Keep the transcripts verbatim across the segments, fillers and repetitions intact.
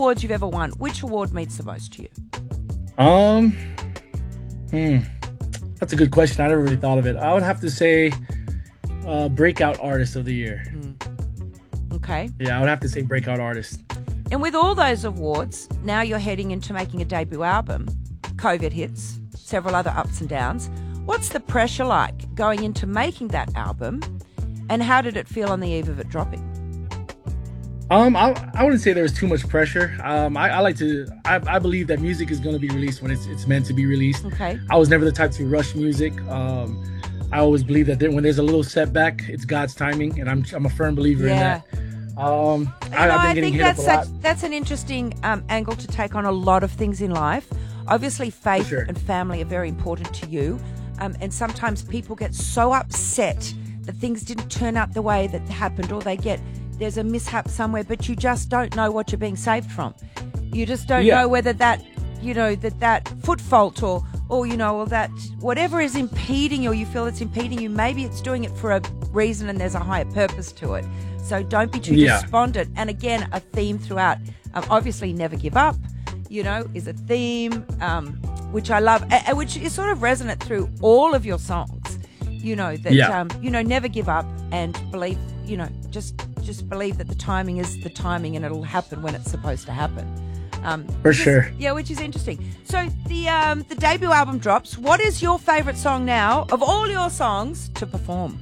awards you've ever won, which award means the most to you? Um, hmm, that's a good question. I never really thought of it. I would have to say uh, Breakout Artist of the Year. Mm. Okay. Yeah, I would have to say Breakout Artist. And with all those awards, now you're heading into making a debut album. COVID hits, several other ups and downs. What's the pressure like going into making that album, and how did it feel on the eve of it dropping? Um, I I wouldn't say there was too much pressure. Um, I, I like to. I, I believe that music is going to be released when it's it's meant to be released. Okay. I was never the type to rush music. Um, I always believe that there, when there's a little setback, it's God's timing, and I'm I'm a firm believer yeah. in that. Um, you I, know, I've been I getting think hit that's up a lot. such, that's an interesting um, angle to take on a lot of things in life. Obviously, faith sure. and family are very important to you, um, and sometimes people get so upset that things didn't turn out the way that happened, or they get there's a mishap somewhere, but you just don't know what you're being saved from. You just don't yeah. know whether that, you know, that that foot fault or, or you know, or that whatever is impeding you, or you feel it's impeding you, maybe it's doing it for a reason and there's a higher purpose to it. So don't be too yeah. despondent. And again, a theme throughout, um, obviously never give up, you know, is a theme, um, which I love, uh, which is sort of resonant through all of your songs. You know, that, yeah. um, you know, never give up and believe, you know, just just believe that the timing is the timing and it'll happen when it's supposed to happen. Um, For is, sure. Yeah, which is interesting. So the um, the debut album drops. What is your favourite song now of all your songs to perform?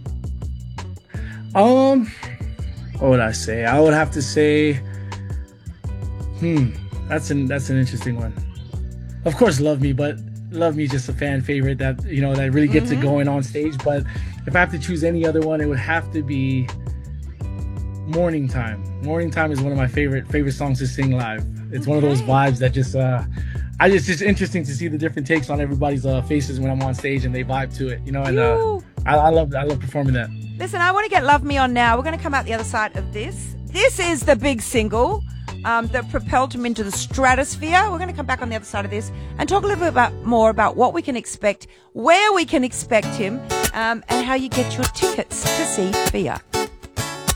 Um, what would I say? I would have to say, hmm, that's an that's an interesting one. Of course, Love Me, but Love Me is just a fan favorite that, you know, that really gets mm-hmm. it going on stage. But if I have to choose any other one, it would have to be Morning Time. Morning Time is one of my favorite favorite songs to sing live. It's okay. One of those vibes that just uh I just it's interesting to see the different takes on everybody's uh, faces when I'm on stage and they vibe to it, you know, and uh, I, I love I love performing that. Listen, I want to get Love Me on now. We're going to come out the other side of this. This is the big single um, that propelled him into the stratosphere. We're going to come back on the other side of this and talk a little bit about more about what we can expect, where we can expect him, um, and how you get your tickets to see Fia.